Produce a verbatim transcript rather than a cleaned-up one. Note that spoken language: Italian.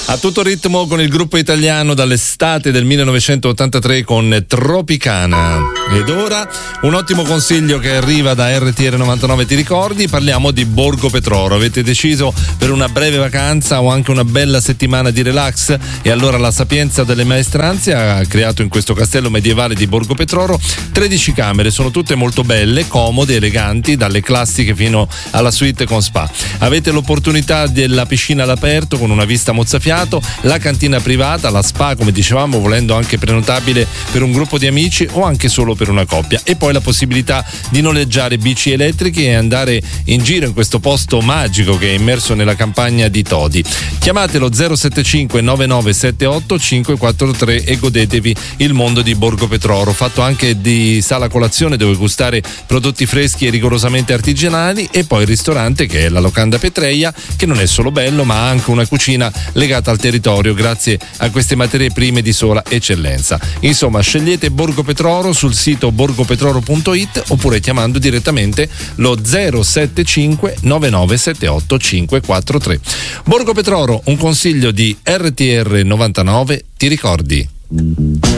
A tutto ritmo con il gruppo italiano dall'estate del millenovecentottantatré con Tropicana. Ed ora un ottimo consiglio che arriva da R T R novantanove, ti ricordi? Parliamo di Borgo Petroro. Avete deciso per una breve vacanza o anche una bella settimana di relax? E allora la Sapienza delle Maestranze ha creato in questo castello medievale di Borgo Petroro tredici camere, sono tutte molto belle, comode, eleganti, dalle classiche fino alla suite con spa. Avete l'opportunità della piscina all'aperto con una vista mozzafiato, la cantina privata, la spa come dicevamo, volendo anche prenotabile per un gruppo di amici o anche solo per una coppia, e poi la possibilità di noleggiare bici elettriche e andare in giro in questo posto magico che è immerso nella campagna di Todi. Chiamatelo zero sette cinque nove nove sette otto cinque quattro tre e godetevi il mondo di Borgo Petroro, fatto anche di sala colazione dove gustare prodotti freschi e rigorosamente artigianali, e poi il ristorante che è la Locanda Petreia, che non è solo bello ma ha anche una cucina legata al territorio grazie a queste materie prime di sola eccellenza. Insomma, scegliete Borgo Petroro sul sito borgo petroro punto it oppure chiamando direttamente lo zero sette cinque nove nove sette otto cinque quattro tre. Borgo Petroro, un consiglio di R T R novantanove, ti ricordi?